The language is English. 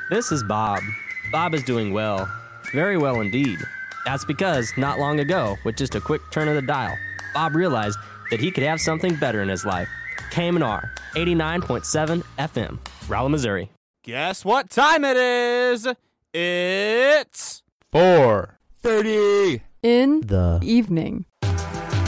This is Bob. Bob is doing well. Very well indeed. That's because, not long ago, with just a quick turn of the dial, Bob realized that he could have something better in his life. KMNR, 89.7 FM, Rolla, Missouri. Guess what time it is? It's 4:30 in the evening.